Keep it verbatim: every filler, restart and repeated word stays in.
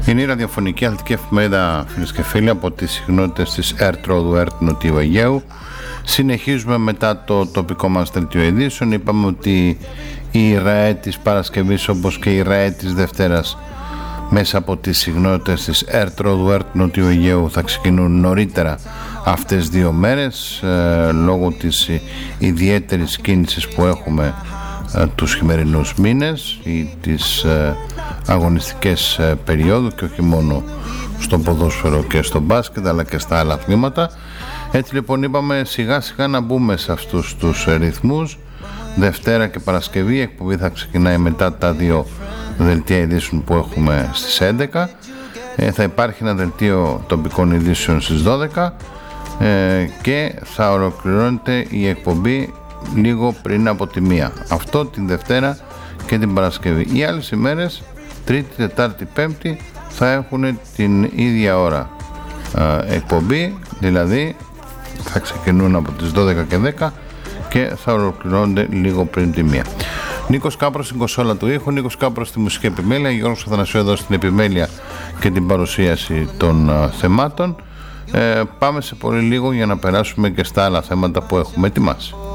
Είναι η ραδιοφωνική αθλητική εφημερίδα, φίλες και φίλοι, από τις συχνότητες της Ερτρόδου Ερτ Νοτιού Αιγαίου. Συνεχίζουμε μετά το τοπικό μας δελτίο ειδήσεων. Είπαμε ότι η ΡΑΕ της Παρασκευής, όπως και η ΡΑΕ της Δευτέρας, μέσα από τις συχνότητες της Ερτρόδου Ερτ Νοτιού Αιγαίου θα ξεκινούν νωρίτερα αυτές δύο μέρες, ε, λόγω της ιδιαίτερης κίνησης που έχουμε ε, τους χειμερινούς μήνες ή τις ε, αγωνιστικές ε, περίοδου, και όχι μόνο στο ποδόσφαιρο και στο μπάσκετ αλλά και στα άλλα αθλήματα. Έτσι λοιπόν είπαμε σιγά σιγά να μπούμε σε αυτούς τους ρυθμούς. Δευτέρα και Παρασκευή η εκπομπή θα ξεκινάει μετά τα δύο δελτία ειδήσεων που έχουμε στις έντεκα. ε, θα υπάρχει ένα δελτίο τοπικών ειδήσεων στις δώδεκα ε, και θα ολοκληρώνεται η εκπομπή λίγο πριν από τη μία. Αυτό την Δευτέρα και την Παρασκευή. Οι άλλες ημέρες, Τρίτη, Τετάρτη, Πέμπτη, θα έχουν την ίδια ώρα ε, εκπομπή, δηλαδή θα ξεκινούν από τις δώδεκα και δέκα και θα ολοκληρώνονται λίγο πριν τη μία. Νίκος Κάπρος στην κονσόλα του ήχου, Νίκος Κάπρος στη μουσική επιμέλεια, Γιώργος Αθανασίου εδώ στην επιμέλεια και την παρουσίαση των uh, θεμάτων. Ε, πάμε σε πολύ λίγο για να περάσουμε και στα άλλα θέματα που έχουμε ετοιμάσει.